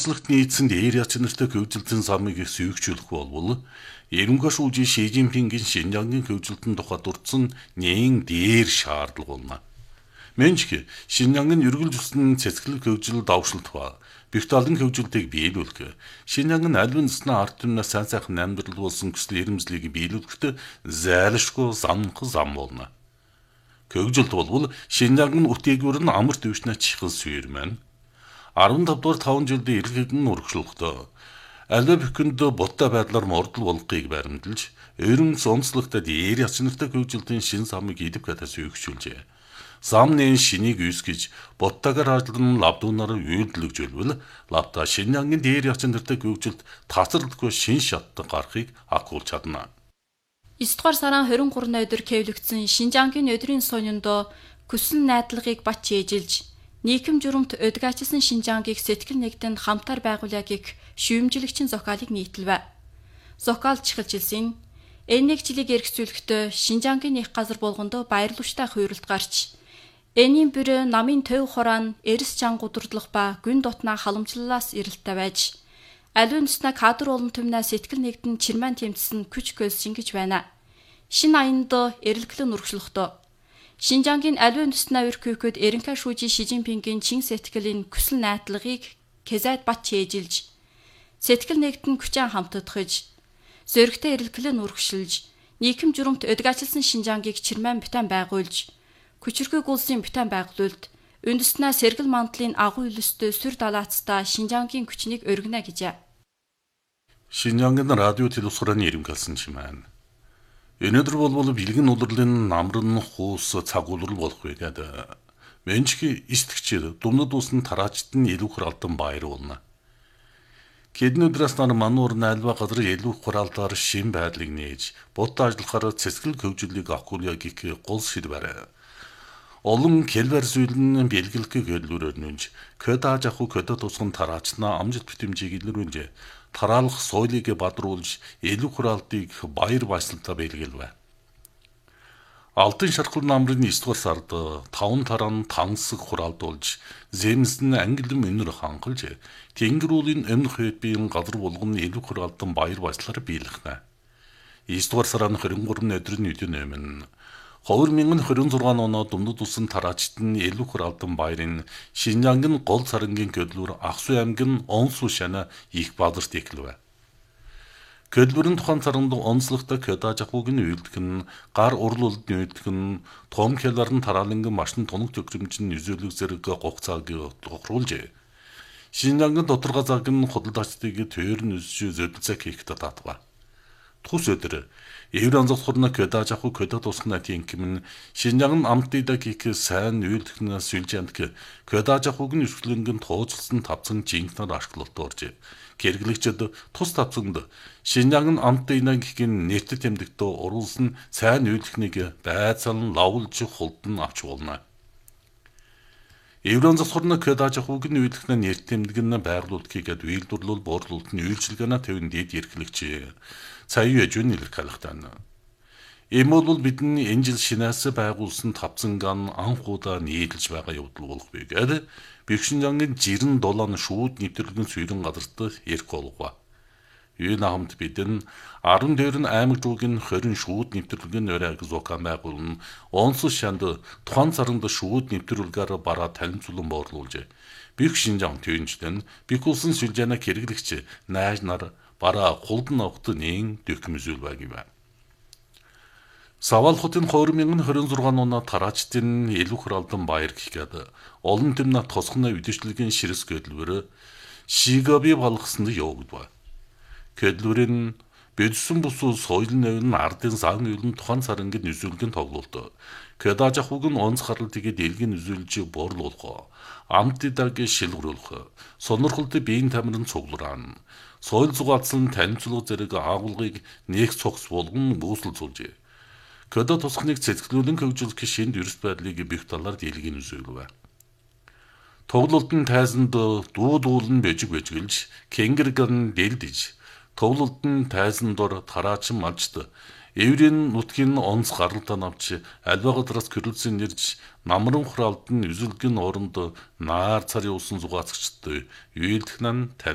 онцлогт нийцсэн дээр яц нартай хөгжилтийн замыг сүйгчүүлэх болвол Ерөнхий шүүжийн Ши Жинпингийн Шинжангийн хөгжилтийн тухай дурдсан нээн дээр шаардлага болно. Мэнчг Шинжангийн эргэл зүсний цэцгэлэг хөгжил давшилт ба бэгт олон хөгжилтийг биелүүлэх, Шинжангийн албан ёсны ард түмнээс сайн сайхан амьдрал болсон хүсэл эрмэлзлийг биелүүлэхэд зайлшгүй зам болно. Хөгжилт болвол Шинжангийн үтээгүүр нь амар төвшнэ чихэл сүйр маань 15 дугаар 5 жилд эргэлт нь урагшлуулдаг. Аливаа бүхэнд будтай байдлаар мордол болгохыг баримталж, ерөн онцлогтой дээр яц нартай хөгжилтийн шин замыг идэх гэдэг сүйгчүүлжээ. Зам нэн шинийг үүсгэж, будтайгаар хаажлан лавдуунаар үйлдэлжүүлвэл, лавта Шинжангийн дээр яц нартай хөгжилт тасралтгүй шин шаттай гарахыг агуулж чадна. 9 дугаар сарын 23-ны өдөр хэвлэгдсэн Шинжангийн өдрийн сонyoнд хүсэл найдлагыг бат чийжилж, нийгэм журамт өдгачилсан Шинжангийг сэтгэл нэгдэнд хамтаар байгуулъя гэх шүүмжлэгчийн зохиолыг нийтэлвэ. Зохиол чихэлжилсэн энэ жилийг эргэцүүлэхдээ Шинжангийн их газар болгонд баярлууштай хуйралт гарч, энийн бүр намын төв хураан эрс чанга удирдлах ба гүн дотноо халамжлалаас ирэлттэй байж, аливаа нүснэ кадр олон түмнээ сэтгэл нэгдэн чирман тэмцсэн күч көс шингэж байна. Шин аянд эрэлгэлэн урагшлахтаа Шинжангийн аливаа нүснэ өрхөөхөд Ерөнхий шүүжийн Ши Жинпингийн чин сэтгэлийн хүсэл найдлагыг Кэзайд бат чийжилж, сэтгэл нэгдэн күчэн хамтдахж, зөрөгтэй эрэлгэлэн урагшилж, нийгэм журамт өдгачилсан Шинжангийг чирман битэн байгуулж, хүчирхэг улсын битэн байгуулалт, үндэснэ сэргэл мандлын агуу үлэстэй сүр далаацтай Шинжангийн күчнийг өргөнө гэжээ. Шинжангийн радио телевизорын ирэмгэлсэн чимээн. Өнөөдөр болвол бэлгэн улирлын намрын хуус цагуулрал болох вэ гэдэг. Мэнчги истгчээр думнад усны тараачд нь илүү хуралдан баяр болно. Хэдэн өдрөөс нар мануур найлва газар илүү хуралдаар шин байдлыг нээж, будтай ажиллахаар цэцгэлэг хөгжлийг агуулъя гэх гол шийдвэр. Олон келбэр зүйлэн бэлгэлэх гэлүүрээр нүнж, көдааж аху көдө тусган тараачнаа амжилт битэмжийг илрүүлж, тараалах соёлыг бадруулж, илүү хуралдыг баяр баясгалтай бэлгэлвэ. Алтан шархал намрын 9 дугаар сард 5 таран тансаг хуралдуулж, зэмсэн ангилэн өнөр хангалж, тэнгэрүүлийн өмнөх хэд биеийн газар болгоны илүү хуралдан баяр баясгалаар биелгэнэ. 9 дугаар сарын 23-ны өдрийн үдийн өмнө 2026 оноо думдад усан тараачд нь илүү хуралдан баярын Шинжангийн гол царангийн көдлүүр Аксу аймгийн Онсу шана их бадарт эклэвэ. Көдлүүрийн тухайн царанд онцлогтой көдааж ахуйг нь үйлдэх нь, гар урлуулд нь үйлдэх нь, том хялбарын тараалангийн машин тунаг төгрөмжийн үзүүлэг зэрэг гугцааг тохируулжээ. Шинжангийн доторгой цаг нь худалдаачдыг тойр нь үзэж зөдөлцөг хийхдээ татва. Тус өдөр Евран зохорно көдааж ахуй көдө тусгна тинкэм нь Шинжангийн амтдаа гих сайн үйлдэх нь сүлжээнд көдааж ахуйг нь өсгөлөнгөн тооцолсон тавцан жинкнээр ашиглалтуурж. Кэргэлэгчд тус тавцанд Шинжангийн амтдаа гих нэртэд тэмдэгтөө уруулсан сайн үйлдэхнийг байцаалан лавлж хулдан авч болно. Евран зохорно көдааж ахуйг нь үйлдэх нь нэртэд тэмдэг нь байрлуулдгийг үйлдвэрлэл буурлуулалт нь үйлчилгээний төвөнд эрхлэгч цаюу яжун илэрхийлэхтэн. Ийм бол бидний энэ жил шинээс байгуулсан тавцанган анхудаа нийлж байгаа явдал болох байгаад Бэкшинжангийн жирэн долоон шүүд нэвтрүүлгийн сүйрэн газарт ирэх болгоо. Энэ хамт бидэн 10 дээрн аймаг жуугийн 20 шүүд нэвтрүүлгийн өрөөг зокан байгуулна. Онцлог шанд тухайн царанд шүүд нэвтрүүлгээр бараа танилцуулан боорлуулж. Бэкшинжан төвчдэн бикулсан сүлжээний хэрэглэгч найз нар бараа хулдан авахт нэн дөхмөзүүл байг. Савал хотын 2026 оноо тараачдын илүү хуралдан баяр гэхэд олон түмнэ тосгоны үдэшлэгийн ширэс гэдлүүр Шигаби балгасанд явагдав. Гэдлүүрэн бэдсэн бусуу соёлын навын ардын сан үйлэн тухайн царангийн үзүүлгэн тоглолт. Көдааж ахуйг нь онц гаралтыг дэлгэн үзүүлж боорлуулах, амтдаг шилгэрүүлэх, сонирхолтой биеийн тамирын цуглараан, соёл зугаалсан танилцуулга зэрэг агуулгыг нэг цогц болгон бөөсөлцүүлжээ. Көдө тусгныг цэцгэлүүлэн хөгжүүлэх шинэ эрс байдлыг бих талаар дэлгэн үзүүлвэ. Тоглолтын тайзанд дуудуулан бэжгэлж, кенгэргэн дэлдэж, тоглолтын тайзан дор тараачин малжд, эврийн нутгийн онц гаралтаа навч, альва гадраас körülсэн нэрж, намран хуралд нь үзүүлгэн оронд наар царын усан зугаацагчд үйлдэх нь